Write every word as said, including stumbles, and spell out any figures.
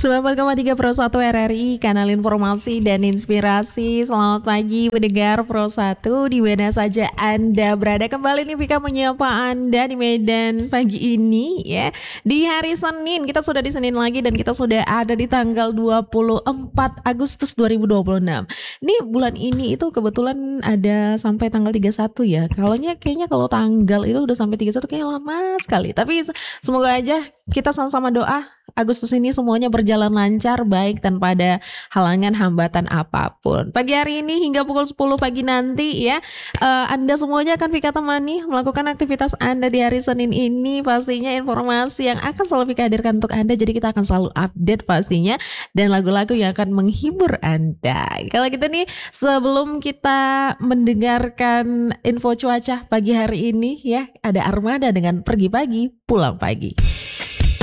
sembilan puluh empat koma tiga Pro satu R R I, kanal informasi dan inspirasi. Selamat pagi pendengar Pro satu, di mana saja Anda berada. Kembali nih Vika menyapa Anda di Medan pagi ini ya. Di hari Senin, kita sudah di Senin lagi dan kita sudah ada di tanggal dua puluh empat Agustus dua ribu dua puluh enam. Ini bulan ini itu kebetulan ada sampai tanggal tiga puluh satu ya. Kalaunya kayaknya kalau tanggal itu udah sampai tiga puluh satu kayaknya lama sekali. Tapi semoga aja kita sama-sama doa Agustus ini semuanya berjalan lancar, baik tanpa ada halangan hambatan apapun. Pagi hari ini hingga pukul sepuluh pagi nanti ya, uh, Anda semuanya akan Vika temani melakukan aktivitas Anda di hari Senin ini. Pastinya informasi yang akan selalu Vika hadirkan untuk Anda. Jadi kita akan selalu update pastinya, dan lagu-lagu yang akan menghibur Anda. Kalau kita nih, sebelum kita mendengarkan info cuaca pagi hari ini ya, ada Armada dengan Pergi Pagi Pulang Pagi.